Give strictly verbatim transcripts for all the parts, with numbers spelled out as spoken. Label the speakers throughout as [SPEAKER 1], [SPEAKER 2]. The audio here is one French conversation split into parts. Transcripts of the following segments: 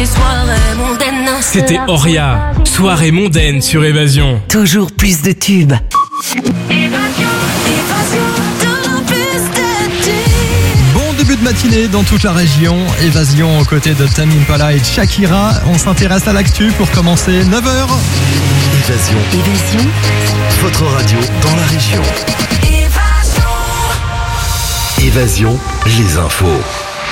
[SPEAKER 1] ces soirées mondaines.
[SPEAKER 2] C'était Oria, soirée mondaine sur Évasion.
[SPEAKER 3] Toujours plus de tubes.
[SPEAKER 4] Bon début de matinée dans toute la région. Évasion aux côtés de Tame Impala et de Shakira. On s'intéresse à l'actu pour commencer neuf heures.
[SPEAKER 5] Évasion.
[SPEAKER 3] Évasion.
[SPEAKER 5] Votre radio dans la région.
[SPEAKER 1] Évasion.
[SPEAKER 5] Évasion, les infos.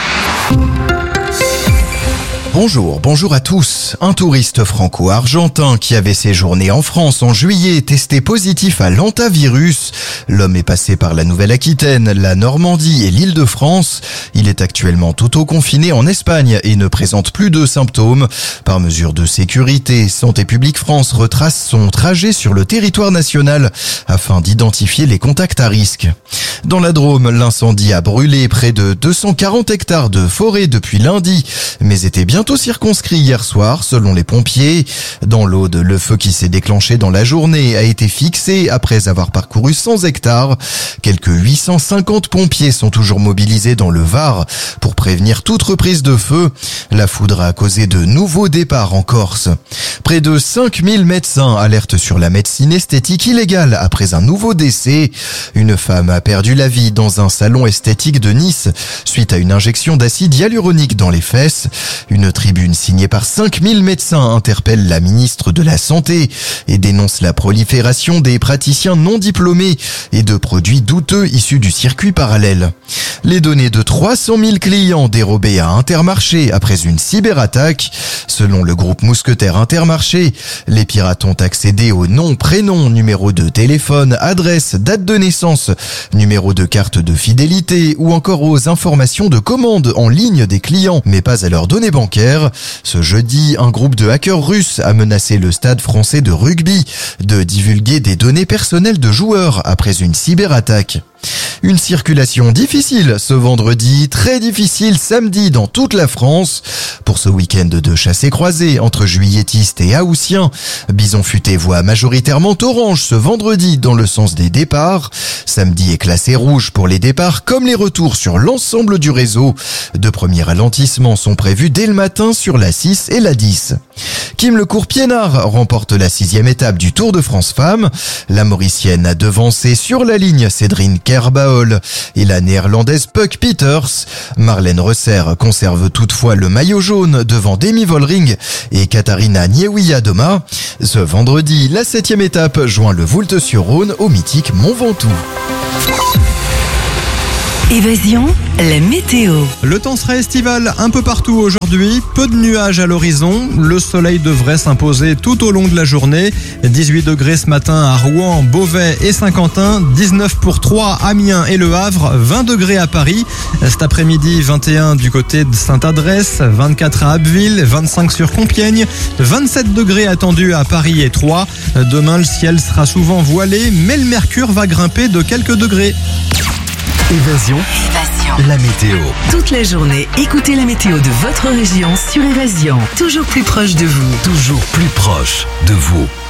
[SPEAKER 6] Bonjour, bonjour à tous. Un touriste franco-argentin qui avait séjourné en France en juillet est testé positif à l'hantavirus. L'homme est passé par la Nouvelle-Aquitaine, la Normandie et l'Île-de-France. Il est actuellement auto-confiné en Espagne et ne présente plus de symptômes. Par mesure de sécurité, Santé publique France retrace son trajet sur le territoire national afin d'identifier les contacts à risque. Dans la Drôme, l'incendie a brûlé près de deux cent quarante hectares de forêt depuis lundi, mais était bientôt circonscrit hier soir, selon les pompiers. Dans l'Aude, le feu qui s'est déclenché dans la journée a été fixé après avoir parcouru cent hectares. Quelques huit cent cinquante pompiers sont toujours mobilisés dans le Var pour prévenir toute reprise de feu. La foudre a causé de nouveaux départs en Corse. Près de cinq mille médecins alertent sur la médecine esthétique illégale après un nouveau décès. Une femme a perdu la vie dans un salon esthétique de Nice suite à une injection d'acide hyaluronique dans les fesses. Une tribune signée par cinq mille médecins interpelle la ministre de la Santé et dénonce la prolifération des praticiens non diplômés et de produits douteux issus du circuit parallèle. Les données de trois cent mille clients dérobées à Intermarché après une cyberattaque. Selon le groupe Mousquetaire Intermarché, les pirates ont accédé aux noms, prénoms, numéros de téléphone, adresse, date de naissance, numéro de carte de fidélité ou encore aux informations de commande en ligne des clients, mais pas à leurs données bancaires. Ce jeudi, un groupe de hackers russes a menacé le stade français de rugby de divulguer des données personnelles de joueurs après une cyberattaque. Une circulation difficile ce vendredi, très difficile samedi dans toute la France. Pour ce week-end de chassés-croisés entre juilletistes et haussiens, Bison Futé voit majoritairement orange ce vendredi dans le sens des départs. Samedi est classé rouge pour les départs comme les retours sur l'ensemble du réseau. De premiers ralentissements sont prévus dès le matin sur la six et la dix. Kim Lecourt-Piénard remporte la sixième étape du Tour de France Femmes. La Mauricienne a devancé sur la ligne Cédrine Kerbaol et la Néerlandaise Puck Peters. Marlène Resser conserve toutefois le maillot jaune devant Demi Vollering et Katharina Niewiadoma. Ce vendredi, la septième étape joint le Voultes-sur-Rhône au mythique Mont Ventoux.
[SPEAKER 3] Évasion, la météo.
[SPEAKER 4] Le temps sera estival un peu partout aujourd'hui. Peu de nuages à l'horizon. Le soleil devrait s'imposer tout au long de la journée. dix-huit degrés ce matin à Rouen, Beauvais et Saint-Quentin. dix-neuf pour Troyes, Amiens et Le Havre. vingt degrés à Paris. Cet après-midi, vingt et un du côté de Sainte-Adresse. vingt-quatre à Abbeville. vingt-cinq sur Compiègne. vingt-sept degrés attendus à Paris et Troyes. Demain, le ciel sera souvent voilé, mais le mercure va grimper de quelques degrés.
[SPEAKER 5] Évasion.
[SPEAKER 3] Évasion.
[SPEAKER 5] La météo.
[SPEAKER 3] Toute la journée, écoutez la météo de votre région sur Évasion. Toujours plus proche de vous.
[SPEAKER 5] Toujours plus proche de vous.